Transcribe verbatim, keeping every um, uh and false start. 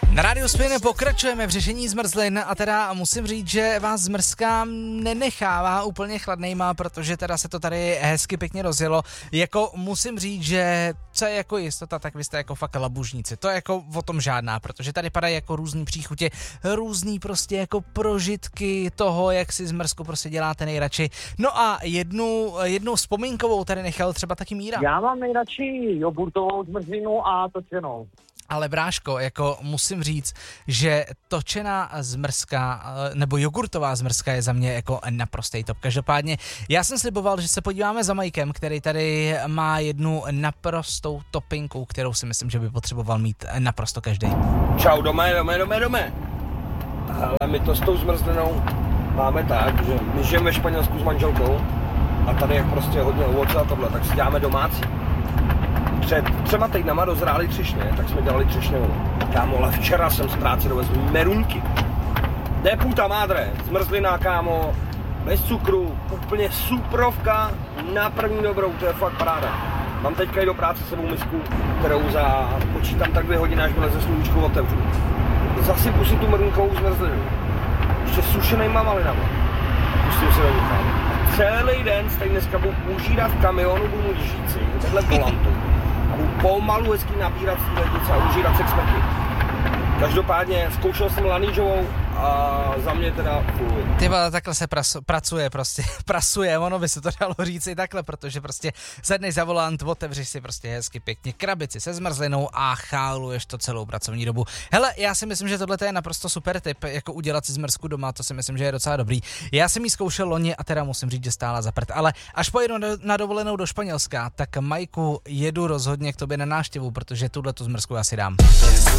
Na Rádiu Spin pokračujeme v řešení zmrzlin a teda musím říct, že vás zmrzka nenechává úplně chladnejma, protože teda se to tady hezky pěkně rozjelo. Jako musím říct, že co je jako jistota, tak vy jste jako fakt labužníci. To je jako o tom žádná, protože tady padají jako různý příchutě, různý prostě jako prožitky toho, jak si zmrzku prostě děláte nejradši. No a jednu, jednu vzpomínkovou tady nechal třeba taky Míra. Já mám nejradši jogurtovou zmrzlinu a točenou. Ale bráško, jako musím říct, že točená zmrzka nebo jogurtová zmrzka je za mě jako naprostý top. Každopádně já jsem sliboval, že se podíváme za Majkem, který tady má jednu naprostou topinku, kterou si myslím, že by potřeboval mít naprosto každý. Čau, dome, dome, dome, dome. Ale my to s tou zmrzlinou máme tak, že my žijeme ve Španělsku s manželkou a tady je prostě hodně ovoce a tohle, tak si děláme domácí. Před třema týdnama dozráli třešně, tak jsme dělali třešňovou. Kámo, ale včera jsem z práce dovezl merunky. De puta madre, zmrzlina, kámo, bez cukru, úplně suprovka, na první dobrou, to je fakt paráda. Mám teďka i do práce sebou misku, kterou za, počítám tak dvě hodiny, až vyleze sluníčku otevřu. Zasypu si tu merunkovou zmrzlinu, ještě sušenejma malinama. Pustím se do ní, kámo. Celý den stejně dneska budu užírat v kamionu, budu mu žít si, takhle volantu. A budu pomalu hezky nabírat z té lednice a užírat se k smrti. Každopádně zkoušel jsem lanížovou a za mě teda fuj. Ty vole, takhle se prasu, pracuje prostě, pracuje, ono by se to dalo říct i takhle, protože prostě sedneš za volant, otevřeš si prostě hezky pěkně krabici se zmrzlinou a cháluješ to celou pracovní dobu. Hele, já si myslím, že tohle je naprosto super tip, jako udělat si zmrzku doma, to si myslím, že je docela dobrý. Já jsem jí zkoušel loni a teda musím říct, že stála za prd, ale až pojedu na dovolenou do Španělska, tak Majku, jedu rozhodně k tobě na návštěvu, protože tuhle tu zmrzku já si dám.